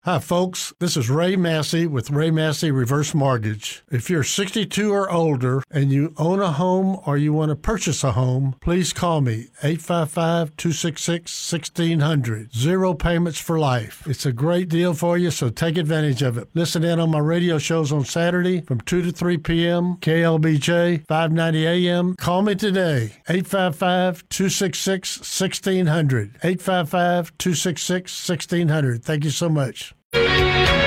Hi, folks. This is Ray Massey with Ray Massey Reverse Mortgage. If you're 62 or older and you own a home or you want to purchase a home, please call me, 855-266-1600. Zero payments for life. It's a great deal for you, so take advantage of it. Listen in on my radio shows on Saturday from 2 to 3 p.m., KLBJ, 590 a.m. Call me today, 855-266-1600. 855-266-1600. Thank you so much.